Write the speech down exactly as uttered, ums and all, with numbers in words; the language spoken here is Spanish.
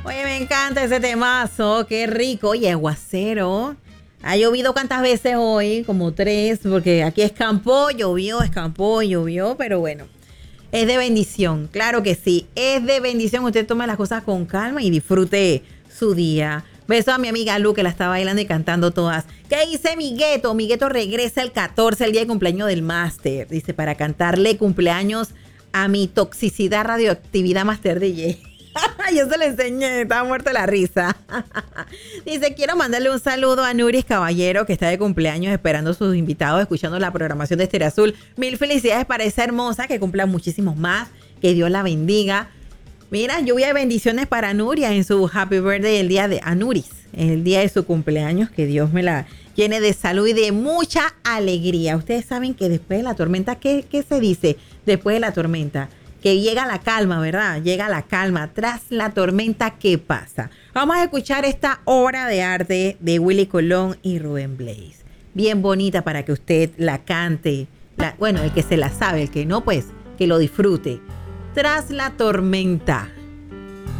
Oye, me encanta ese temazo, qué rico. Oye, aguacero. Ha llovido cuántas veces hoy, como tres, porque aquí escampó, llovió, escampó, llovió, pero bueno, es de bendición, claro que sí, es de bendición. Usted tome las cosas con calma y disfrute su día. Beso a mi amiga Lu, que la está bailando y cantando todas. ¿Qué dice Migueto? Migueto regresa el catorce, el día de cumpleaños del máster. Dice, para cantarle cumpleaños a mi toxicidad radioactividad Master D J. Yo se lo enseñé, estaba muerto de la risa. Dice, quiero mandarle un saludo a Nuris Caballero, que está de cumpleaños esperando a sus invitados, escuchando la programación de Estéreo Azul. Mil felicidades para esa hermosa, que cumpla muchísimos más, que Dios la bendiga. Mira, lluvia de bendiciones para Nuria en su Happy Birthday, el día de Anuris, el día de su cumpleaños, que Dios me la llene de salud y de mucha alegría. Ustedes saben que después de la tormenta, ¿qué, qué se dice después de la tormenta? Que llega la calma, ¿verdad? Llega la calma. Tras la tormenta, ¿qué pasa? Vamos a escuchar esta obra de arte de Willy Colón y Rubén Blades. Bien bonita para que usted la cante. La, bueno, el que se la sabe, el que no, pues, que lo disfrute. Tras la tormenta.